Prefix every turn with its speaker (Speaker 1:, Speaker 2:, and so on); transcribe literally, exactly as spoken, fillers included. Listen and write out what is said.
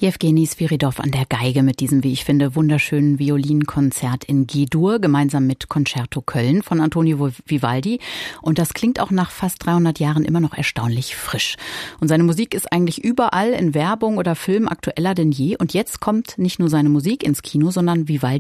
Speaker 1: Jewgeni Sviridov an der Geige mit diesem, wie ich finde, wunderschönen Violinkonzert in G-Dur, gemeinsam mit Concerto Köln von Antonio Vivaldi. Und das klingt auch nach fast dreihundert Jahren immer noch erstaunlich frisch. Und seine Musik ist eigentlich überall in Werbung oder Film aktueller denn je. Und jetzt kommt nicht nur seine Musik ins Kino, sondern Vivaldi